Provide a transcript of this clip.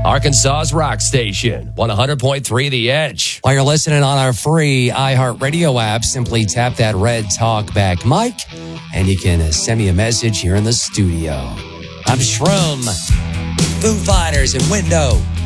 Arkansas's rock station, 100.3 The Edge. While you're listening on our free iHeartRadio app, simply tap that red talkback mic, and you can send me a message here in the studio. I'm Shroom, Foo Fighters, and Window.